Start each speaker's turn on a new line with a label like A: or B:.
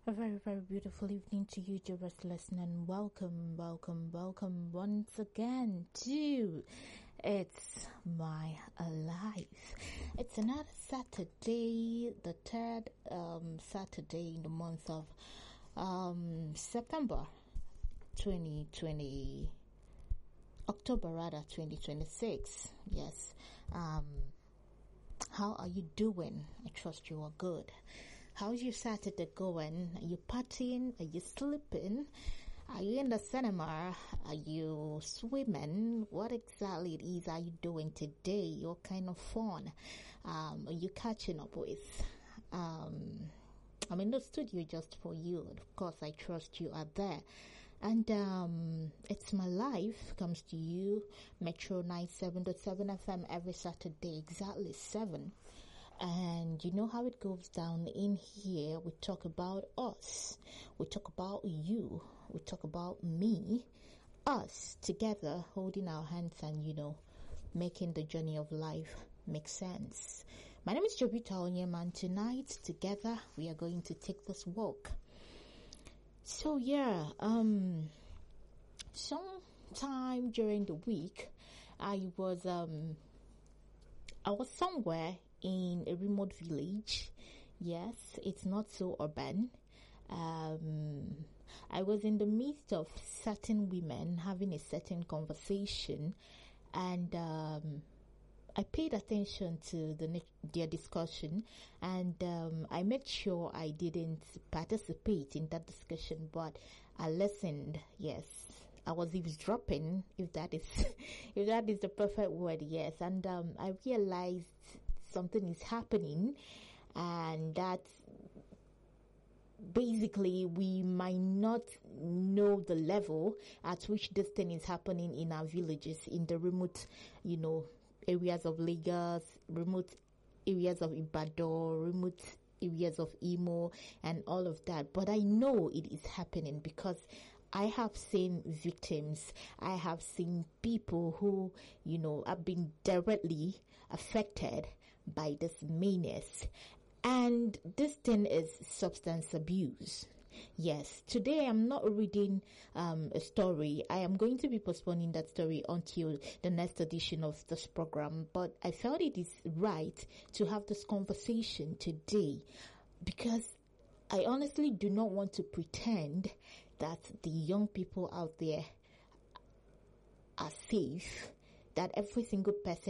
A: A very, very beautiful evening to you, dear listening. Welcome once again to It's My Life. It's another Saturday, the third Saturday in the month of September 2020, October rather 2026. Yes. How are you doing? I trust you are good. How's your Saturday going? Are you partying? Are you sleeping? Are you in the cinema? Are you swimming? What exactly it is are you doing today? What kind of fun are you catching up with? I'm in the studio just for you. Of course, I trust you are there. And It's My Life comes to you, Metro 97.7 FM every Saturday, exactly 7. And you know how it goes down in here. We talk about us. We talk about you. We talk about me. Us together, holding our hands and, making the journey of life make sense. My name is Jobita Onyeman. Tonight, together, we are going to take this walk. So, sometime during the week, I was somewhere in a remote village. Yes, it's not so urban. I was in the midst of certain women having a certain conversation, and I paid attention to their discussion, and I made sure I didn't participate in that discussion, but I listened. Yes, I was eavesdropping, if that is the perfect word. Yes, and I realized something is happening, and that basically we might not know the level at which this thing is happening in our villages, in the remote, areas of Lagos, remote areas of Ibadan, remote areas of Imo, and all of that. But I know it is happening because I have seen victims. I have seen people who, have been directly affected by this menace. And this thing is substance abuse. Yes, today I'm not reading a story. I am going to be postponing that story until the next edition of this program. But I felt it is right to have this conversation today because I honestly do not want to pretend that the young people out there are safe, that every single person